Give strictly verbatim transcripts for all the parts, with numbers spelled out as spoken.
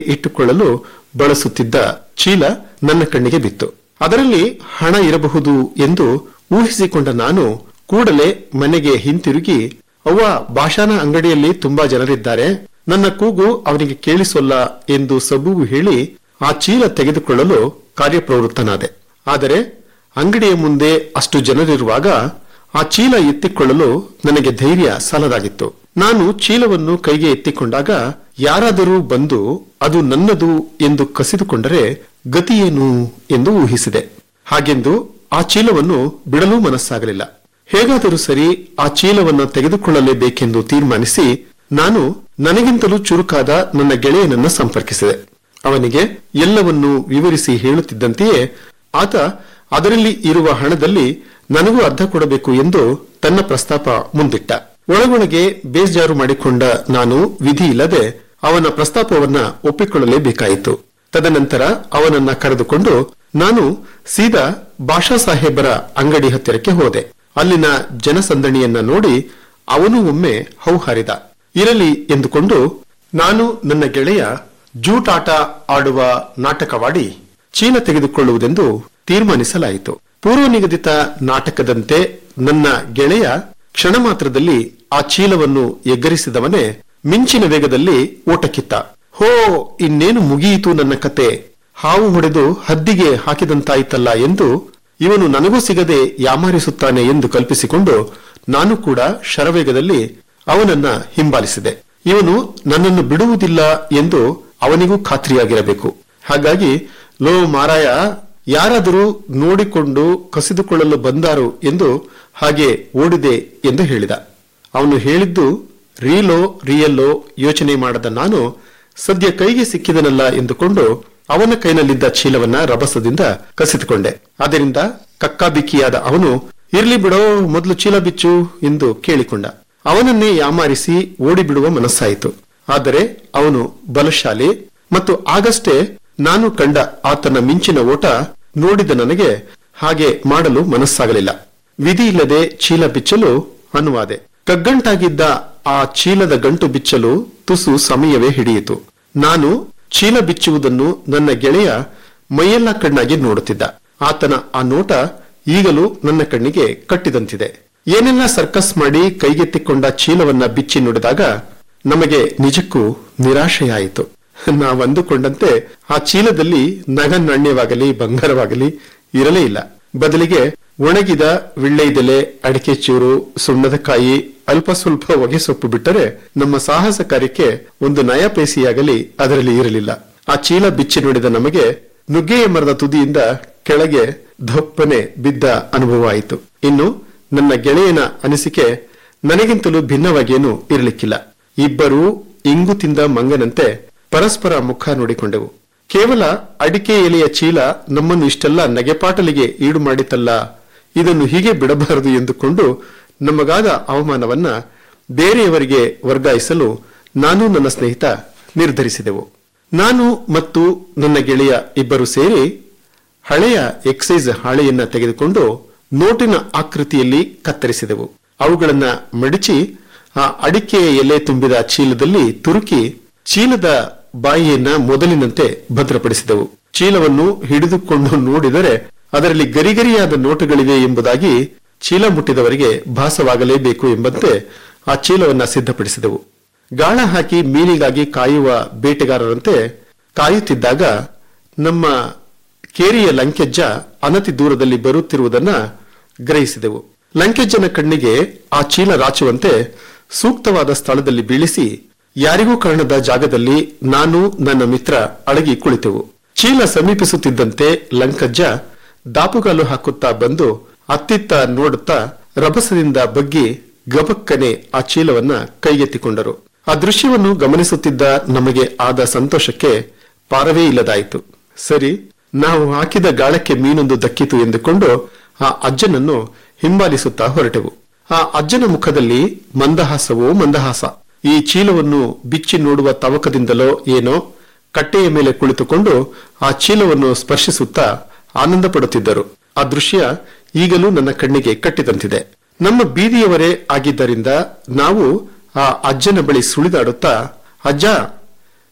ಇಟ್ಟುಕೊಳ್ಳಲು ಬಳಸುತ್ತಿದ್ದ ಚೀಲ ನನ್ನ ಕಣ್ಣಿಗೆ ಬಿತ್ತು. ಅದರಲ್ಲಿ ಹಣ ಇರಬಹುದು ಎಂದು ಊಹಿಸಿಕೊಂಡ ನಾನು ಕೂಡಲೇ ಮನೆಗೆ ಹಿಂತಿರುಗಿ, ಅವ್ವ, ಭಾಷಾನ ಅಂಗಡಿಯಲ್ಲಿ ತುಂಬಾ ಜನರಿದ್ದಾರೆ, ನನ್ನ ಕೂಗು ಅವನಿಗೆ ಕೇಳಿಸೋಲ್ಲ ಎಂದು ಸಬೂಬು ಹೇಳಿ ಆ ಚೀಲ ತೆಗೆದುಕೊಳ್ಳಲು ಕಾರ್ಯಪ್ರವೃತ್ತನಾದೆ. ಆದರೆ ಅಂಗಡಿಯ ಮುಂದೆ ಅಷ್ಟು ಜನರಿರುವಾಗ ಆ ಚೀಲ ಎತ್ತಿಕೊಳ್ಳಲು ನನಗೆ ಧೈರ್ಯ ಸಾಲದಾಗಿತ್ತು. ನಾನು ಚೀಲವನ್ನು ಕೈಗೆ ಎತ್ತಿಕೊಂಡಾಗ ಯಾರಾದರೂ ಬಂದು ಅದು ನನ್ನದು ಎಂದು ಕಸಿದುಕೊಂಡರೆ ಗತಿಯೇನು ಎಂದು ಊಹಿಸಿದೆ. ಹಾಗೆಂದು ಆ ಚೀಲವನ್ನು ಬಿಡಲೂ ಮನಸ್ಸಾಗಲಿಲ್ಲ. ಹೇಗಾದರೂ ಸರಿ ಆ ಚೀಲವನ್ನು ತೆಗೆದುಕೊಳ್ಳಲೇಬೇಕೆಂದು ತೀರ್ಮಾನಿಸಿ ನಾನು ನನಗಿಂತಲೂ ಚುರುಕಾದ ನನ್ನ ಗೆಳೆಯನನ್ನ ಸಂಪರ್ಕಿಸಿದೆ. ಅವನಿಗೆ ಎಲ್ಲವನ್ನೂ ವಿವರಿಸಿ ಹೇಳುತ್ತಿದ್ದಂತೆಯೇ ಆತ ಅದರಲ್ಲಿ ಇರುವ ಹಣದಲ್ಲಿ ನನಗೂ ಅರ್ಧ ಕೊಡಬೇಕು ಎಂದು ತನ್ನ ಪ್ರಸ್ತಾಪ ಮುಂದಿಟ್ಟ. ಒಳಗೊಳಗೆ ಬೇಜಾರು ಮಾಡಿಕೊಂಡ ನಾನು ವಿಧಿ ಇಲ್ಲದೆ ಅವನ ಪ್ರಸ್ತಾಪವನ್ನ ಒಪ್ಪಿಕೊಳ್ಳಲೇಬೇಕಾಯಿತು. ತದನಂತರ ಅವನನ್ನ ಕರೆದುಕೊಂಡು ನಾನು ಸೀದಾ ಭಾಷಾ ಸಾಹೇಬರ ಅಂಗಡಿ ಹತ್ತಿರಕ್ಕೆ ಹೋದೆ. ಅಲ್ಲಿನ ಜನಸಂದಣಿಯನ್ನ ನೋಡಿ ಅವನು ಒಮ್ಮೆ ಹೌಹಾರಿದ. ಇರಲಿ ಎಂದುಕೊಂಡು ನಾನು ನನ್ನ ಗೆಳೆಯ ಜೂಟಾಟ ಆಡುವ ನಾಟಕವಾಡಿ ಚೀಲ ತೆಗೆದುಕೊಳ್ಳುವುದೆಂದು ತೀರ್ಮಾನಿಸಲಾಯಿತು. ಪೂರ್ವ ನಿಗದಿತ ನಾಟಕದಂತೆ ನನ್ನ ಗೆಳೆಯ ಕ್ಷಣ ಮಾತ್ರದಲ್ಲಿ ಆ ಚೀಲವನ್ನು ಎಗ್ಗರಿಸಿದವನೇ ಮಿಂಚಿನ ವೇಗದಲ್ಲಿ ಓಟಕ್ಕಿತ್ತ. ಹೋ, ಇನ್ನೇನು ಮುಗಿಯಿತು ನನ್ನ ಕತೆ, ಹಾವು ಹೊಡೆದು ಹದ್ದಿಗೆ ಹಾಕಿದಂತಾಯಿತಲ್ಲ ಎಂದು ಇವನು ನನಗೂ ಸಿಗದೆ ಯಾಮಾರಿಸುತ್ತಾನೆ ಎಂದು ಕಲ್ಪಿಸಿಕೊಂಡು ನಾನು ಕೂಡ ಶರವೇಗದಲ್ಲಿ ಅವನನ್ನ ಹಿಂಬಾಲಿಸಿದೆ. ಇವನು ನನ್ನನ್ನು ಬಿಡುವುದಿಲ್ಲ ಎಂದು ಅವನಿಗೂ ಖಾತ್ರಿಯಾಗಿರಬೇಕು. ಹಾಗಾಗಿ, ಲೋ ಮಾರಾಯ, ಯಾರಾದರೂ ನೋಡಿಕೊಂಡು ಕಸಿದುಕೊಳ್ಳಲು ಬಂದಾರು ಎಂದು ಹಾಗೆ ಓಡಿದೆ ಎಂದು ಹೇಳಿದ. ಅವನು ಹೇಳಿದ್ದು ರೀಲೋ ರಿಯಲ್ಲೋ ಯೋಚನೆ ಮಾಡದ ನಾನು ಸದ್ಯ ಕೈಗೆ ಸಿಕ್ಕಿದನಲ್ಲ ಎಂದುಕೊಂಡು ಅವನ ಕೈನಲ್ಲಿದ್ದ ಚೀಲವನ್ನ ರಭಸದಿಂದ ಕಸಿದುಕೊಂಡೆ. ಅದರಿಂದ ಕಕ್ಕಾಬಿಕ್ಕಿಯಾದ ಅವನು, ಇರ್ಲಿ ಬಿಡೋ, ಮೊದಲು ಚೀಲ ಬಿಚ್ಚು ಎಂದು ಕೇಳಿಕೊಂಡ. ಅವನನ್ನೇ ಯಾಮಾರಿಸಿ ಓಡಿಬಿಡುವ ಮನಸ್ಸಾಯಿತು. ಆದರೆ ಅವನು ಬಲಶಾಲಿ ಮತ್ತು ಆಗಷ್ಟೇ ನಾನು ಕಂಡ ಆತನ ಮಿಂಚಿನ ಓಟ ನೋಡಿದ ನನಗೆ ಹಾಗೆ ಮಾಡಲು ಮನಸ್ಸಾಗಲಿಲ್ಲ. ವಿಧಿ ಇಲ್ಲದೆ ಚೀಲ ಬಿಚ್ಚಲು ಅನುವಾದೆ. ಕಗ್ಗಂಟಾಗಿದ್ದ ಆ ಚೀಲದ ಗಂಟು ಬಿಚ್ಚಲು ತುಸು ಸಮಯವೇ ಹಿಡಿಯಿತು. ನಾನು ಚೀಲ ಬಿಚ್ಚುವುದನ್ನು ನನ್ನ ಗೆಳೆಯ ಮೈಯೆಲ್ಲ ಕಣ್ಣಾಗಿ ನೋಡುತ್ತಿದ್ದ. ಆತನ ಆ ನೋಟ ಈಗಲೂ ನನ್ನ ಕಣ್ಣಿಗೆ ಕಟ್ಟಿದಂತಿದೆ. ಏನೆಲ್ಲ ಸರ್ಕಸ್ ಮಾಡಿ ಕೈಗೆತ್ತಿಕೊಂಡ ಚೀಲವನ್ನ ಬಿಚ್ಚಿ ನೋಡಿದಾಗ ನಮಗೆ ನಿಜಕ್ಕೂ ನಿರಾಶೆಯಾಯಿತು. ನಾವಂದುಕೊಂಡಂತೆ ಆ ಚೀಲದಲ್ಲಿ ನಗನಾಣ್ಯವಾಗಲಿ ಬಂಗಾರವಾಗಲಿ ಇರಲೇ ಇಲ್ಲ. ಬದಲಿಗೆ ಒಣಗಿದ ವಿಳ್ಳೆದೆಲೆ, ಅಡಿಕೆ ಚೂರು, ಸುಣ್ಣದ ಕಾಯಿ, ಅಲ್ಪ ಸ್ವಲ್ಪ ಹೊಗೆ ಸೊಪ್ಪು ಬಿಟ್ಟರೆ ನಮ್ಮ ಸಾಹಸ ಕಾರ್ಯಕ್ಕೆ ಒಂದು ನಯ ಪೈಸೆಯಾಗಲಿ ಅದರಲ್ಲಿ ಇರಲಿಲ್ಲ. ಆ ಚೀಲ ಬಿಚ್ಚಿ ನೋಡಿದ ನಮಗೆ ನುಗ್ಗೆಯ ಮರದ ತುದಿಯಿಂದ ಕೆಳಗೆ ದಪ್ಪನೆ ಬಿದ್ದ ಅನುಭವ ಆಯಿತು. ಇನ್ನು ನನ್ನ ಗೆಳೆಯನ ಅನಿಸಿಕೆ ನನಗಿಂತಲೂ ಭಿನ್ನವಾಗೇನೂ ಇರಲಿಕ್ಕಿಲ್ಲ. ಇಬ್ಬರೂ ಇಂಗು ತಿಂದ ಮಂಗನಂತೆ ಪರಸ್ಪರ ಮುಖ ನೋಡಿಕೊಂಡೆವು. ಕೇವಲ ಅಡಿಕೆ ಎಲೆಯ ಚೀಲ ನಮ್ಮನ್ನು ಇಷ್ಟೆಲ್ಲ ನಗೆಪಾಟಲಿಗೆ ಈಡು ಮಾಡಿತಲ್ಲ, ಇದನ್ನು ಹೀಗೆ ಬಿಡಬಾರದು ಎಂದುಕೊಂಡು ನಮಗಾದ ಅವಮಾನವನ್ನ ಬೇರೆಯವರಿಗೆ ವರ್ಗಾಯಿಸಲು ನಾನು ನನ್ನ ಸ್ನೇಹಿತ ನಿರ್ಧರಿಸಿದೆವು. ನಾನು ಮತ್ತು ನನ್ನ ಗೆಳೆಯ ಇಬ್ಬರು ಸೇರಿ ಹಳೆಯ ಎಕ್ಸೈಸ್ ಹಾಳೆಯನ್ನ ತೆಗೆದುಕೊಂಡು ನೋಟಿನ ಆಕೃತಿಯಲ್ಲಿ ಕತ್ತರಿಸಿದೆವು. ಅವುಗಳನ್ನ ಮಡಿಚಿ ಆ ಅಡಿಕೆಯ ಎಲೆ ತುಂಬಿದ ಚೀಲದಲ್ಲಿ ತುರುಕಿ ಚೀಲದ ಬಾಯಿಯನ್ನ ಮೊದಲಿನಂತೆ ಭದ್ರಪಡಿಸಿದೆವು. ಚೀಲವನ್ನು ಹಿಡಿದುಕೊಂಡು ನೋಡಿದರೆ ಅದರಲ್ಲಿ ಗರಿಗರಿಯಾದ ನೋಟುಗಳಿವೆ ಎಂಬುದಾಗಿ ಚೀಲ ಮುಟ್ಟಿದವರಿಗೆ ಭಾಸವಾಗಲೇಬೇಕು ಎಂಬಂತೆ ಆ ಚೀಲವನ್ನ ಸಿದ್ಧಪಡಿಸಿದೆವು. ಗಾಳ ಹಾಕಿ ಮೀನಿಗಾಗಿ ಕಾಯುವ ಬೇಟೆಗಾರರಂತೆ ಕಾಯುತ್ತಿದ್ದಾಗ ನಮ್ಮ ಕೇರಿಯ ಲಂಕೆಜ್ಜ ಅನತಿ ದೂರದಲ್ಲಿ ಬರುತ್ತಿರುವುದನ್ನ ಗ್ರಹಿಸಿದೆವು. ಲಂಕೆಜ್ಜನ ಕಣ್ಣಿಗೆ ಆ ಚೀಲ ರಾಚುವಂತೆ ಸೂಕ್ತವಾದ ಸ್ಥಳದಲ್ಲಿ ಬೀಳಿಸಿ ಯಾರಿಗೂ ಕಾಣದ ಜಾಗದಲ್ಲಿ ನಾನು ನನ್ನ ಮಿತ್ರ ಅಡಗಿ ಕುಳಿತೆವು. ಚೀಲ ಸಮೀಪಿಸುತ್ತಿದ್ದಂತೆ ಲಂಕಜ್ಜ ದಾಪುಗಾಲು ಹಾಕುತ್ತಾ ಬಂದು ಅತ್ತಿತ್ತ ನೋಡುತ್ತಾ ರಭಸದಿಂದ ಬಗ್ಗಿ ಗಬಕ್ಕನೆ ಆ ಚೀಲವನ್ನ ಕೈಗೆತ್ತಿಕೊಂಡರು. ಆ ದೃಶ್ಯವನ್ನು ಗಮನಿಸುತ್ತಿದ್ದ ನಮಗೆ ಆದ ಸಂತೋಷಕ್ಕೆ ಪಾರವೇ ಇಲ್ಲದಾಯಿತು. ಸರಿ, ನಾವು ಹಾಕಿದ ಗಾಳಕ್ಕೆ ಮೀನೊಂದು ದಕ್ಕಿತು ಎಂದುಕೊಂಡು ಆ ಅಜ್ಜನನ್ನು ಹಿಂಬಾಲಿಸುತ್ತಾ ಹೊರಟೆವು. ಆ ಅಜ್ಜನ ಮುಖದಲ್ಲಿ ಮಂದಹಾಸವೋ ಮಂದಹಾಸ. ಈ ಚೀಲವನ್ನು ಬಿಚ್ಚಿ ನೋಡುವ ತವಕದಿಂದಲೋ ಏನೋ ಕಟ್ಟೆಯ ಮೇಲೆ ಕುಳಿತುಕೊಂಡು ಆ ಚೀಲವನ್ನು ಸ್ಪರ್ಶಿಸುತ್ತಾ ಆನಂದ ಪಡುತ್ತಿದ್ದರು. ಆ ದೃಶ್ಯ ಈಗಲೂ ನನ್ನ ಕಣ್ಣಿಗೆ ಕಟ್ಟಿದಂತಿದೆ. ನಮ್ಮ ಬೀದಿಯವರೇ ಆಗಿದ್ದರಿಂದ ನಾವು ಆ ಅಜ್ಜನ ಬಳಿ ಸುಳಿದಾಡುತ್ತಾ, ಅಜ್ಜ,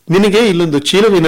ನಿನಗೆ ಇಲ್ಲೊಂದು ಚೀಲವಿನ